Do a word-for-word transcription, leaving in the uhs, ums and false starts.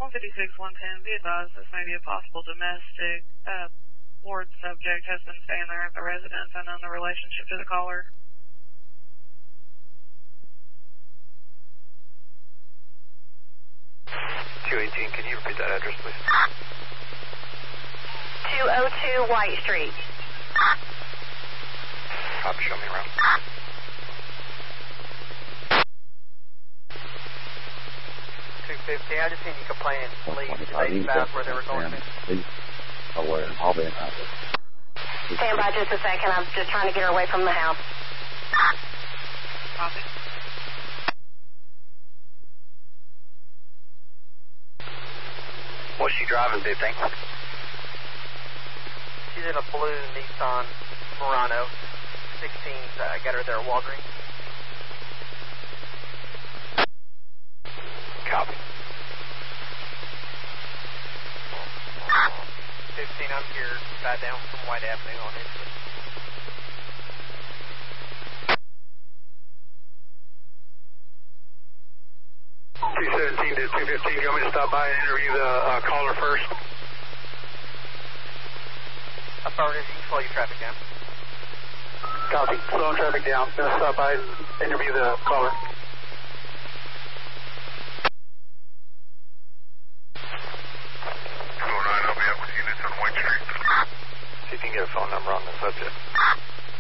one fifty-six one ten, be advised this may be a possible domestic. Uh, ward subject has been staying there at the residence and on the relationship to the caller. two eighteen, can you repeat that address, please? two oh two White Street. Copy, show me around. two fifty, I just need you complaining. Leave. They found where they were going to. Please, aware, I'll be in contact. Stand by just a second. I'm just trying to get her away from the house. Copy. What's she driving, fifteen? She's in a blue Nissan Murano. sixteens, I uh, got her there at Walgreens. Copy. fifteen, I'm here, side down from White Avenue on it. two seventeen to two fifteen, you want me to stop by and interview the uh, caller first? Affirmative, you can slow your traffic down. Copy, slowing traffic down. Going to stop by and interview the caller. two oh nine, I'll be up with units on White Street. See if you can get a phone number on the subject.